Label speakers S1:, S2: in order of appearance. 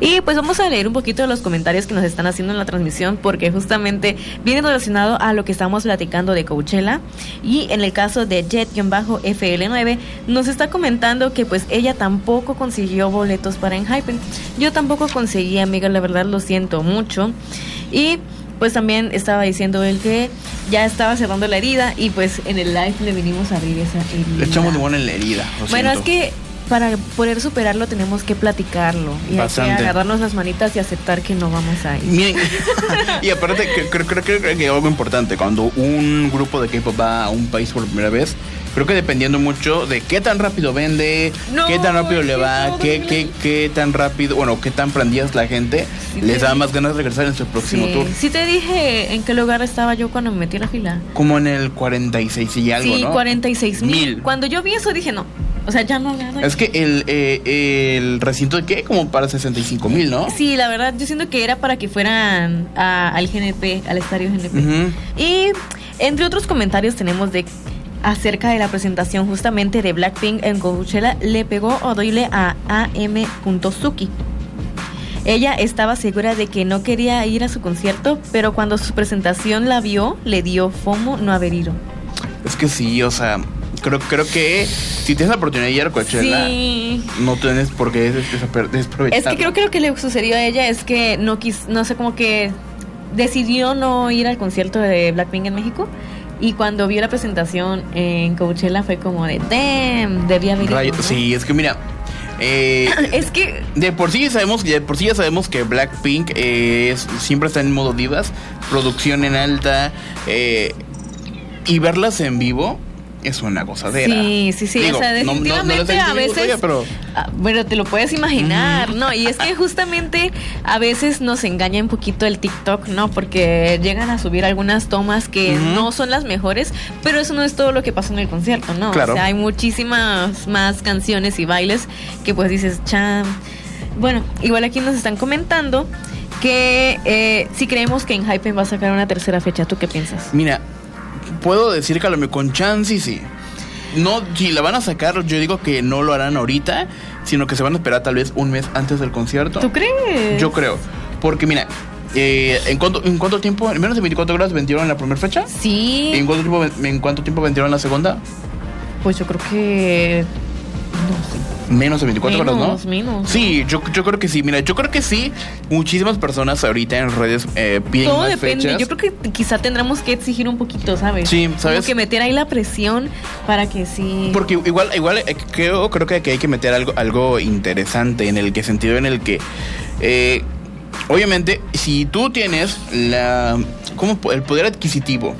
S1: Y pues vamos a leer un poquito de los comentarios que nos están haciendo en la transmisión, porque justamente viene relacionado a lo que estamos platicando de Coachella. Y en el caso de Jet-FL9 nos está comentando que pues ella tampoco consiguió boletos para Enhypen. Yo tampoco conseguí, amiga, la verdad lo siento mucho. Y pues también estaba diciendo él que ya estaba cerrando la herida y pues en el live le vinimos a abrir esa herida.
S2: Le echamos limón en la herida.
S1: Bueno, es que para poder superarlo tenemos que platicarlo y
S2: bastante.
S1: Hay que agarrarnos las manitas y aceptar que no vamos a ir.
S2: Miren, y aparte creo que algo importante, cuando un grupo de K-pop va a un país por primera vez, creo que dependiendo mucho de qué tan rápido vende, qué tan rápido le va, qué tan rápido, bueno, qué tan prendida es la gente, sí, les da más ganas de regresar en su próximo tour.
S1: Sí te dije en qué lugar estaba yo cuando me metí a la fila.
S2: Como en el 46 y algo,
S1: sí,
S2: ¿no?
S1: 46,000. Cuando yo vi eso dije, no, o sea, ya no.
S2: Es que el recinto de qué, como para 65,000, ¿no?
S1: Sí, la verdad, yo siento que era para que fueran al GNP, al estadio GNP. Y entre otros comentarios tenemos acerca de la presentación justamente de Blackpink en Coachella, le pegó horrible a AM.Suki. Ella estaba segura de que no quería ir a su concierto, pero cuando su presentación la vio, le dio FOMO no haber ido.
S2: Es que sí, o sea, creo que si tienes la oportunidad de ir a Coachella, sí, no tienes por qué desprovechar.
S1: Es que creo que lo que le sucedió a ella es que no sé, como que decidió no ir al concierto de Blackpink en México. Y cuando vio la presentación en Coachella fue como de damn, debía haber ido, ¿no?
S2: Sí, es que mira,
S1: es que
S2: de por sí ya sabemos que Blackpink siempre está en modo divas, producción en alta, y verlas en vivo es una gozadera.
S1: Sí.
S2: Digo,
S1: o sea, definitivamente
S2: no
S1: a veces
S2: todavía, pero
S1: bueno, te lo puedes imaginar, ¿no? Y es que justamente a veces nos engaña un poquito el TikTok, ¿no? Porque llegan a subir algunas tomas que no son las mejores, pero eso no es todo lo que pasó en el concierto, ¿no?
S2: Claro.
S1: O sea, hay muchísimas más canciones y bailes que pues dices, cham. Bueno, igual aquí nos están comentando que si creemos que Enhypen va a sacar una tercera fecha, ¿tú qué piensas?
S2: Mira, puedo decir que a lo mejor con chance sí. No, si la van a sacar, yo digo que no lo harán ahorita, sino que se van a esperar tal vez un mes antes del concierto.
S1: ¿Tú crees?
S2: Yo creo. Porque mira, ¿en cuánto tiempo? ¿En menos de 24 horas vendieron la primera fecha?
S1: Sí.
S2: ¿En cuánto tiempo vendieron la segunda?
S1: Pues yo creo que no sé.
S2: Menos de 24 horas, ¿no?
S1: Menos.
S2: Sí, yo creo que sí. Mira, yo creo que sí. Muchísimas personas ahorita en redes piden
S1: todo
S2: más
S1: depende.
S2: fechas.
S1: Yo creo que quizá tendremos que exigir un poquito, ¿sabes?
S2: Sí, ¿sabes?
S1: Como que meter ahí la presión para que sí.
S2: Porque igual creo que aquí hay que meter algo interesante en el sentido en el que obviamente si tú tienes el poder adquisitivo